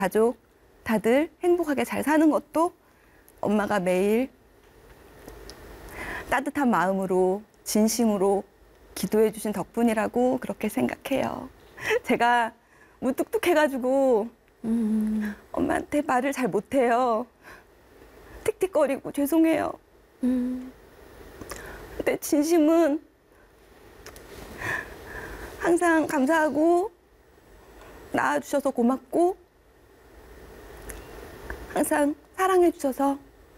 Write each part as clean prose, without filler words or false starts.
가족 다들 행복하게 잘 사는 것도 엄마가 매일 따뜻한 마음으로 진심으로 기도해 주신 덕분이라고 그렇게 생각해요. 제가 무뚝뚝해가지고 엄마한테 말을 잘 못해요. 틱틱거리고 죄송해요. 근데 진심은 항상 감사하고 낳아주셔서 고맙고 항상 사랑해 주셔서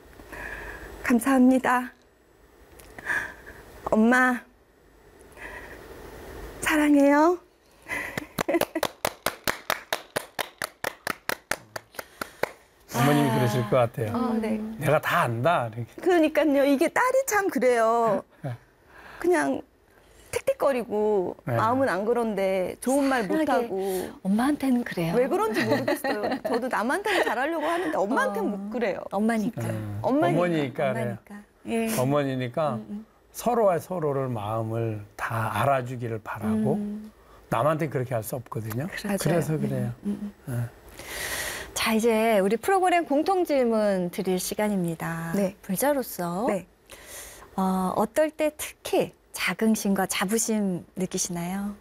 감사합니다. 엄마 사랑해요. 어머님이 그러실 것 같아요. 네. 내가 다 안다. 이렇게. 그러니까요. 이게 딸이 참 그래요. 그냥 틱틱거리고 네. 마음은 안 그런데 좋은 말 못하고 엄마한테는 그래요. 왜 그런지 모르겠어요. 저도 남한테는 잘하려고 하는데 엄마한테는 못 그래요. 엄마니까. 어머니니까. 그래요. 엄마니까. 예. 어머니니까 서로와 서로를 마음을 다 알아주기를 바라고 남한테 그렇게 할 수 없거든요. 맞아요. 그래서 그래요. 자, 이제 우리 프로그램 공통 질문 드릴 시간입니다. 네. 불자로서 네. 어떨 때 특히 자긍심과 자부심 느끼시나요?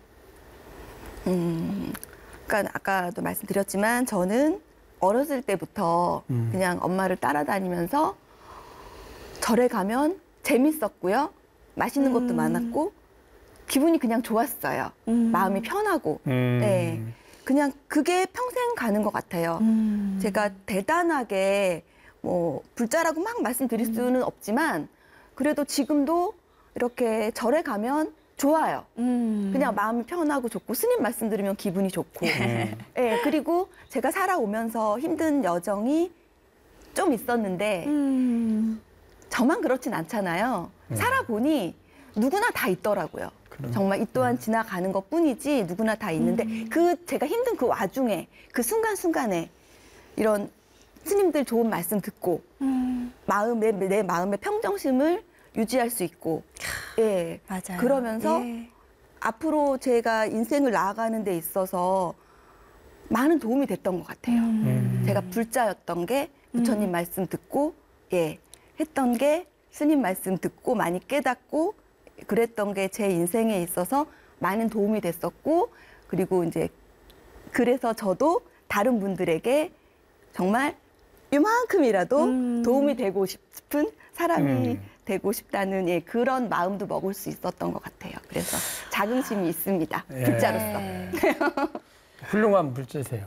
그러니까 아까도 말씀드렸지만 저는 어렸을 때부터 그냥 엄마를 따라다니면서 절에 가면 재밌었고요. 맛있는 것도 많았고 기분이 그냥 좋았어요. 마음이 편하고. 네. 그냥 그게 평생 가는 것 같아요. 제가 대단하게 뭐 불자라고 막 말씀드릴 수는 없지만 그래도 지금도 이렇게 절에 가면 좋아요. 그냥 마음이 편하고 좋고 스님 말씀 들으면 기분이 좋고. 네, 그리고 제가 살아오면서 힘든 여정이 좀 있었는데 저만 그렇진 않잖아요. 살아보니 누구나 다 있더라고요. 정말 이 또한 지나가는 것뿐이지 누구나 다 있는데 그 제가 힘든 그 와중에 그 순간순간에 이런 스님들 좋은 말씀 듣고 내 마음의 평정심을 유지할 수 있고 예, 맞아요. 그러면서 예. 앞으로 제가 인생을 나아가는 데 있어서 많은 도움이 됐던 것 같아요. 제가 불자였던 게 부처님 말씀 듣고 예, 했던 게 스님 말씀 듣고 많이 깨닫고 그랬던 게 제 인생에 있어서 많은 도움이 됐었고 그리고 이제 그래서 저도 다른 분들에게 정말 이만큼이라도 도움이 되고 싶은 사람이 되고 싶다는 예, 그런 마음도 먹을 수 있었던 것 같아요. 그래서 자긍심이 있습니다. 예. 불자로서. 훌륭한 불자세요.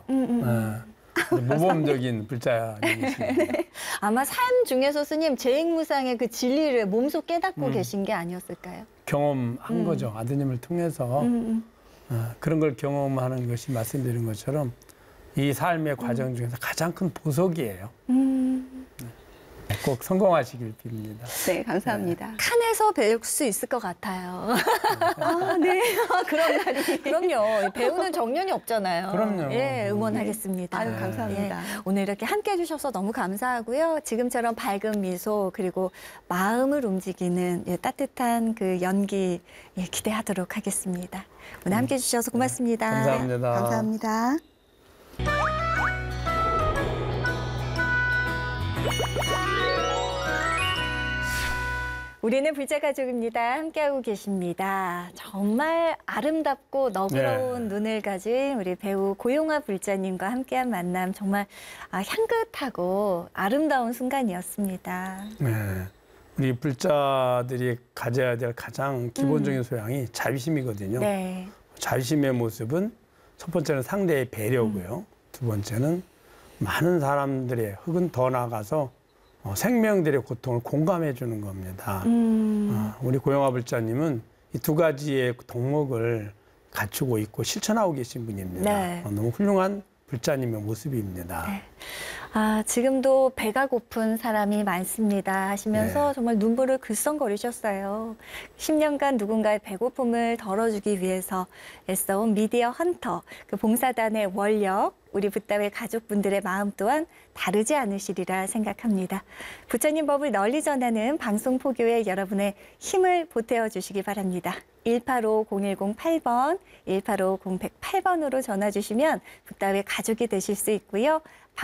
모범적인 불자님이십니다. 아마 삶 중에서 스님 제익무상의 그 진리를 몸소 깨닫고 계신 게 아니었을까요? 경험한 거죠. 아드님을 통해서 그런 걸 경험하는 것이 말씀드린 것처럼 이 삶의 과정 중에서 가장 큰 보석이에요. 꼭 성공하시길 빕니다. 네, 감사합니다. 칸에서 배울 수 있을 것 같아요. 아, 네. 그런 날이. 그럼요. 배우는 정년이 없잖아요. 그럼요. 예, 응원하겠습니다. 아유, 감사합니다. 예, 오늘 이렇게 함께 해주셔서 너무 감사하고요. 지금처럼 밝은 미소 그리고 마음을 움직이는 예, 따뜻한 그 연기 예, 기대하도록 하겠습니다. 오늘 함께 해주셔서 고맙습니다. 감사합니다. 감사합니다. 우리는 불자 가족입니다. 함께하고 계십니다. 정말 아름답고 너그러운 눈을 가진 우리 배우 고용화 불자님과 함께한 만남 정말 향긋하고 아름다운 순간이었습니다. 네. 우리 불자들이 가져야 될 가장 기본적인 소양이 자비심이거든요. 네. 자비심의 모습은 첫 번째는 상대의 배려고요. 두 번째는 많은 사람들의 혹은 더 나아가서 생명들의 고통을 공감해 주는 겁니다. 우리 고용화 불자님은 이 두 가지의 덕목을 갖추고 있고 실천하고 계신 분입니다. 네. 너무 훌륭한 불자님의 모습입니다. 네. 지금도 배가 고픈 사람이 많습니다 하시면서 네. 정말 눈물을 글썽거리셨어요. 10년간 누군가의 배고픔을 덜어주기 위해서 애써온 미디어 헌터, 그 봉사단의 원력, 우리 붓다의 가족분들의 마음 또한 다르지 않으시리라 생각합니다. 부처님 법을 널리 전하는 방송 포교에 여러분의 힘을 보태어 주시기 바랍니다. 185-0108번, 185-0108번으로 전화 주시면 붓다의 가족이 되실 수 있고요.